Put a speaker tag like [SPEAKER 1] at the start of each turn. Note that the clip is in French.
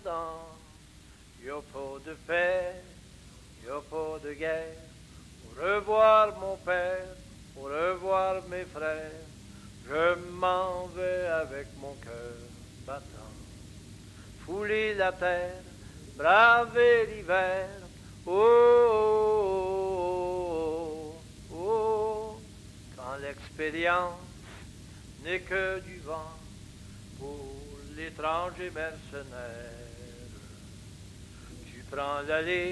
[SPEAKER 1] perdant. Y a pas de paix, y a pas de guerre. Au revoir mon père, au revoir mes frères. Je m'en vais avec mon cœur battant. Fouler la terre, braver l'hiver. Oh, oh, oh, quand l'expérience n'est que du vent pour l'étranger mercenaire. Tu prends l'allée